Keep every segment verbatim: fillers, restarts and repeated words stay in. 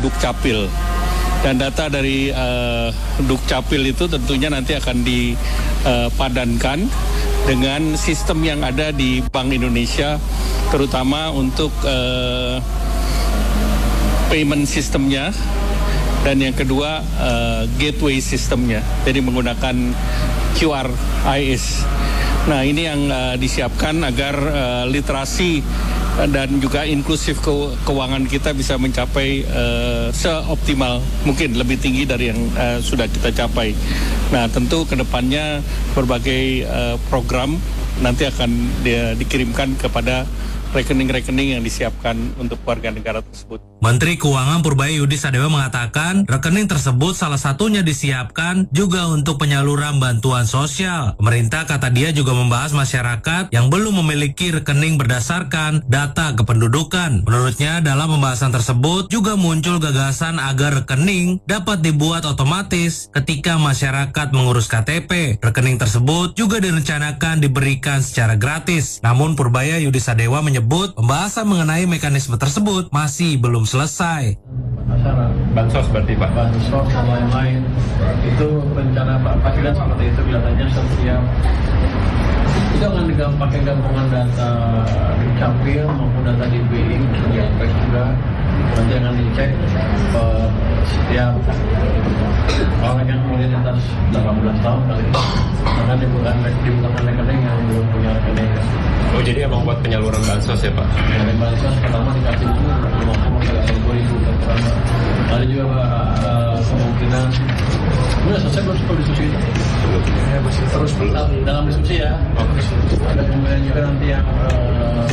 Dukcapil. Dan data dari uh, Dukcapil itu tentunya nanti akan dipadankan dengan sistem yang ada di Bank Indonesia, terutama untuk uh, payment sistemnya, dan yang kedua uh, gateway sistemnya, jadi menggunakan Q R I S. Nah, ini yang uh, disiapkan agar uh, literasi dan juga inklusif ke- keuangan kita bisa mencapai uh, seoptimal mungkin, lebih tinggi dari yang uh, sudah kita capai. Nah, tentu kedepannya berbagai uh, program nanti akan di- dikirimkan kepada rekening-rekening yang disiapkan untuk warga negara tersebut. Menteri Keuangan Purbaya Yudi Sadewa mengatakan rekening tersebut salah satunya disiapkan juga untuk penyaluran bantuan sosial. Pemerintah, kata dia, juga membahas masyarakat yang belum memiliki rekening berdasarkan data kependudukan. Menurutnya, dalam pembahasan tersebut juga muncul gagasan agar rekening dapat dibuat otomatis ketika masyarakat mengurus K T P. Rekening tersebut juga direncanakan diberikan secara gratis. Namun Purbaya Yudi Sadewa menyebut pembahasan mengenai mekanisme tersebut masih belum selesai. Masalah Bansos berarti Pak? bansos dan lain-lain itu rencana Pak Presiden seperti itu, kelihatannya setiap itu akan dipakai gabungan data Dukcapil maupun data D B I, di Apex juga nanti akan dicek uh, setiap orang yang kemudian di atas delapan belas tahun kali ini akan dibuka dibukakan rekening yang belum punya rekening. Oh, jadi emang buat penyaluran bansos ya Pak? Dari bansos pertama dikasih dulu lima puluh sampai dua ribu pertama. Ada juga uh, kemungkinan udah selesai belum sebelum diskusi itu? Ya, masih terus belum. Dalam diskusi ya. Ada kemungkinan juga nanti yang uh,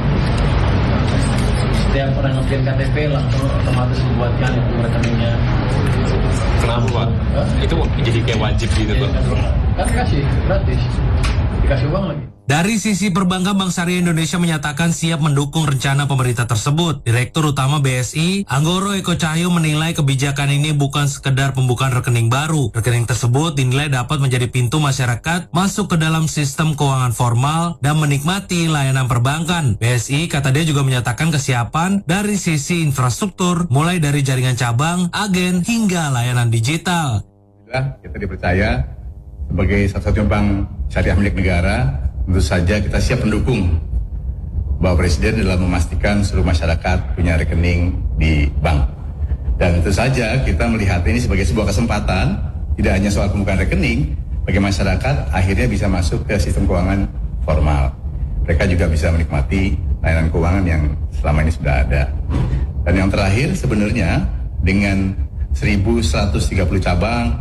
setiap orang ngeprint K T P langsung otomatis dibuatkan itu rekeningnya. Kenapa Pak? Hah? Itu jadi kayak wajib gitu Pak? Kan dikasih gratis, dikasih uang lagi. Dari sisi perbankan, Bank Syariah Indonesia menyatakan siap mendukung rencana pemerintah tersebut. Direktur Utama B S I, Anggoro Eko Cahyo, menilai kebijakan ini bukan sekedar pembukaan rekening baru. Rekening tersebut dinilai dapat menjadi pintu masyarakat masuk ke dalam sistem keuangan formal dan menikmati layanan perbankan. B S I, kata dia, juga menyatakan kesiapan dari sisi infrastruktur, mulai dari jaringan cabang, agen, hingga layanan digital. Kita dipercaya sebagai satu-satunya bank syariah milik negara. Tentu saja kita siap mendukung Bapak Presiden dalam memastikan seluruh masyarakat punya rekening di bank. Dan tentu saja kita melihat ini sebagai sebuah kesempatan, tidak hanya soal pembukaan rekening, bagi masyarakat akhirnya bisa masuk ke sistem keuangan formal. Mereka juga bisa menikmati layanan keuangan yang selama ini sudah ada. Dan yang terakhir sebenarnya dengan seribu seratus tiga puluh cabang,